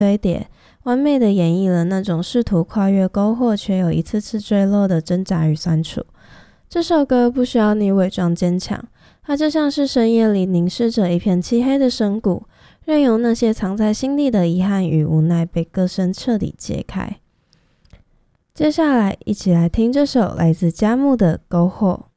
堆叠，完美的演绎了那种试图跨越沟壑却又一次次坠落的挣扎与酸楚。这首歌不需要你伪装坚强，它就像是深夜里凝视着一片漆黑的深谷，任由那些藏在心底的遗憾与无奈被歌声彻底揭开。接下来一起来听这首来自佳木的《篝火》。